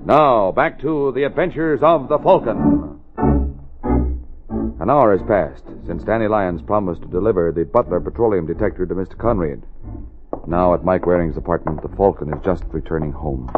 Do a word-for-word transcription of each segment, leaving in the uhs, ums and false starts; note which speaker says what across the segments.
Speaker 1: Now, back to the adventures of the Falcon. An hour has passed since Danny Lyons promised to deliver the Butler petroleum detector to Mister Conrad. Now, at Mike Waring's apartment, the Falcon is just returning home.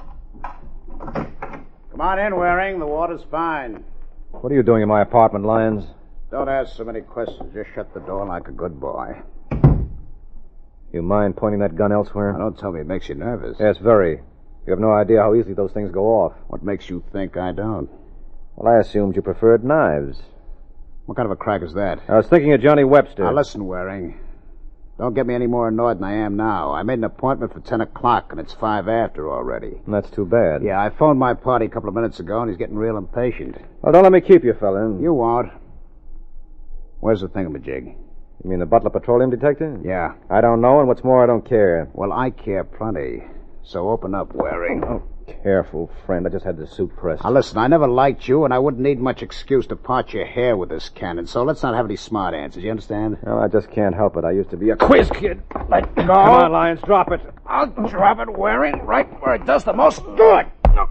Speaker 2: Come on in, Waring. The water's fine.
Speaker 3: What are you doing in my apartment, Lyons?
Speaker 2: Don't ask so many questions. Just shut the door like a good boy.
Speaker 3: You mind pointing that gun elsewhere?
Speaker 2: Now, don't tell me it makes you nervous.
Speaker 3: Yes, very. You have no idea how easily those things go off.
Speaker 2: What makes you think I don't?
Speaker 3: Well, I assumed you preferred knives.
Speaker 2: What kind of a crack is that?
Speaker 3: I was thinking of Johnny Webster.
Speaker 2: Now, listen, Waring. Don't get me any more annoyed than I am now. I made an appointment for ten o'clock, and it's five after already.
Speaker 3: That's too bad.
Speaker 2: Yeah, I phoned my party a couple of minutes ago, and he's getting real impatient.
Speaker 3: Well, don't let me keep you, fella.
Speaker 2: You won't. Where's the thingamajig?
Speaker 3: You mean the Butler petroleum detector?
Speaker 2: Yeah.
Speaker 3: I don't know, and what's more, I don't care.
Speaker 2: Well, I care plenty. So open up, Waring.
Speaker 3: Oh, careful, friend. I just had the suit pressed.
Speaker 2: Now, listen, I never liked you, and I wouldn't need much excuse to part your hair with this cannon, so let's not have any smart answers, you understand?
Speaker 3: Well, I just can't help it. I used to be a quiz kid.
Speaker 2: Let go.
Speaker 3: Come on, Lyons, drop it.
Speaker 2: I'll drop it, Waring, right where it does the most good.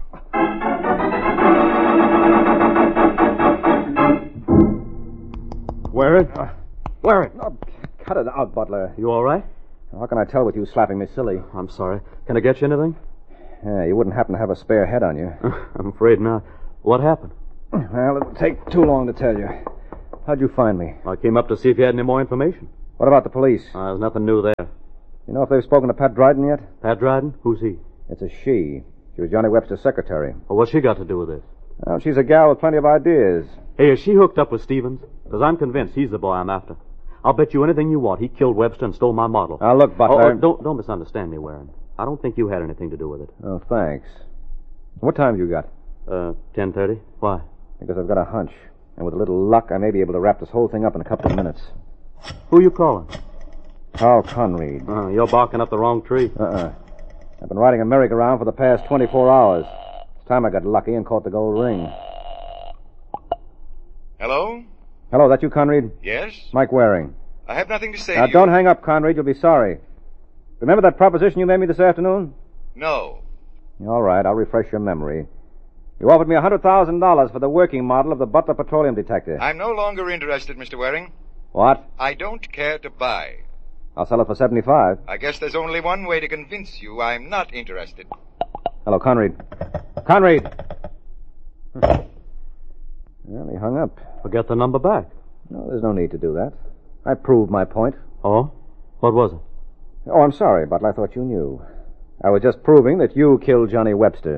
Speaker 3: Waring? Uh, Waring. Oh, cut it out, Butler.
Speaker 4: You all right?
Speaker 3: How can I tell with you slapping me silly?
Speaker 4: I'm sorry. Can I get you anything?
Speaker 3: Yeah, you wouldn't happen to have a spare head on you.
Speaker 4: I'm afraid not. What happened?
Speaker 3: Well, it'll take too long to tell you. How'd you find me?
Speaker 4: I came up to see if you had any more information.
Speaker 3: What about the police?
Speaker 4: Uh, there's nothing new there.
Speaker 3: You know if they've spoken to Pat Dryden yet?
Speaker 4: Pat Dryden? Who's he?
Speaker 3: It's a she. She was Johnny Webster's secretary.
Speaker 4: Well, what's she got to do with this?
Speaker 3: Well, she's a gal with plenty of ideas.
Speaker 4: Hey, is she hooked up with Stevens? Because I'm convinced he's the boy I'm after. I'll bet you anything you want. He killed Webster and stole my model.
Speaker 3: Now, look, Butler.
Speaker 4: Oh, oh, don't, don't misunderstand me, Waring. I don't think you had anything to do with it.
Speaker 3: Oh, thanks. What time have you got?
Speaker 4: Uh, ten thirty. Why?
Speaker 3: Because I've got a hunch. And with a little luck, I may be able to wrap this whole thing up in a couple of minutes.
Speaker 4: Who are you calling?
Speaker 3: Carl Conrad.
Speaker 4: Uh, you're barking up the wrong tree.
Speaker 3: Uh-uh. I've been riding a merry-go-round for the past twenty-four hours. It's time I got lucky and caught the gold ring.
Speaker 5: Hello?
Speaker 3: Hello, that you, Conrad?
Speaker 5: Yes?
Speaker 3: Mike Waring.
Speaker 5: I have nothing to say
Speaker 3: Now,
Speaker 5: to you.
Speaker 3: don't hang up, Conrad. You'll be sorry. Remember that proposition you made me this afternoon?
Speaker 5: No.
Speaker 3: All right, I'll refresh your memory. You offered me one hundred thousand dollars for the working model of the Butler petroleum detector.
Speaker 5: I'm no longer interested, Mister Waring.
Speaker 3: What?
Speaker 5: I don't care to buy.
Speaker 3: I'll sell it for seventy-five.
Speaker 5: I guess there's only one way to convince you I'm not interested.
Speaker 3: Hello, Conrad. Conrad! Well, he hung up.
Speaker 4: Well, get the number back.
Speaker 3: No, there's no need to do that. I proved my point.
Speaker 4: Oh? What was it?
Speaker 3: Oh, I'm sorry, Butler. I thought you knew. I was just proving that you killed Johnny Webster.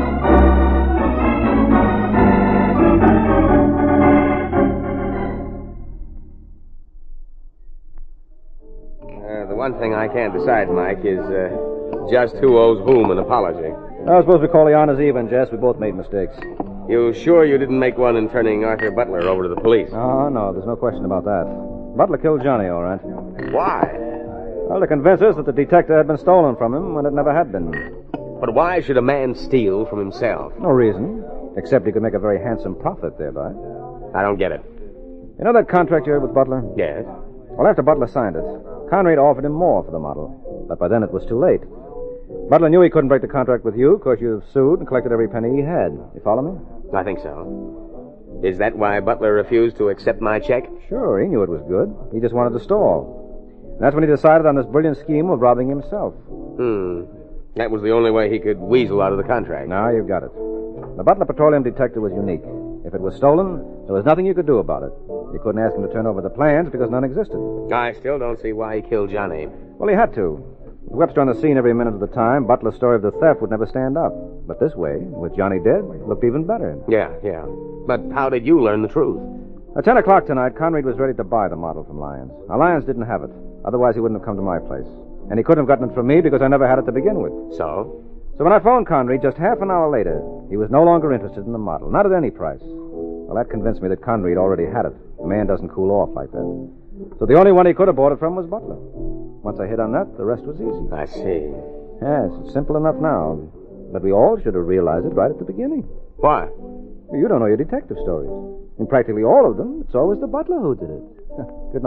Speaker 6: Uh, the one thing I can't decide, Mike, is uh, just who owes whom an apology.
Speaker 3: I suppose we call the honors even, Jess. We both made mistakes.
Speaker 6: You sure you didn't make one in turning Arthur Butler over to the police?
Speaker 3: Oh, no, there's no question about that. Butler killed Johnny, all right.
Speaker 6: Why?
Speaker 3: Well, to convince us that the detector had been stolen from him when it never had been.
Speaker 6: But why should a man steal from himself?
Speaker 3: No reason, except he could make a very handsome profit thereby.
Speaker 6: I don't get it.
Speaker 3: You know that contract you had with Butler?
Speaker 6: Yes?
Speaker 3: Well, after Butler signed it, Conrad offered him more for the model. But by then it was too late. Butler knew he couldn't break the contract with you because you've sued and collected every penny he had. You follow me?
Speaker 6: I think so. Is that why Butler refused to accept my check?
Speaker 3: Sure, he knew it was good. He just wanted to stall. And that's when he decided on this brilliant scheme of robbing himself.
Speaker 6: Hmm. That was the only way he could weasel out of the contract.
Speaker 3: Now you've got it. The Butler petroleum detector was unique. If it was stolen, there was nothing you could do about it. You couldn't ask him to turn over the plans because none existed.
Speaker 6: I still don't see why he killed Johnny.
Speaker 3: Well, he had to. With Webster on the scene every minute of the time, Butler's story of the theft would never stand up. But this way, with Johnny dead, it looked even better.
Speaker 6: Yeah, yeah. But how did you learn the truth?
Speaker 3: At ten o'clock tonight, Conrad was ready to buy the model from Lyons. Now, Lyons didn't have it. Otherwise, he wouldn't have come to my place. And he couldn't have gotten it from me because I never had it to begin with.
Speaker 6: So?
Speaker 3: So when I phoned Conrad just half an hour later, he was no longer interested in the model. Not at any price. Well, that convinced me that Conrad already had it. A man doesn't cool off like that. So the only one he could have bought it from was Butler. Once I hit on that, the rest was easy.
Speaker 6: I see.
Speaker 3: Yes, it's simple enough now. But we all should have realized it right at the beginning.
Speaker 6: Why?
Speaker 3: You don't know your detective stories. In practically all of them, it's always the butler who did it. Good night.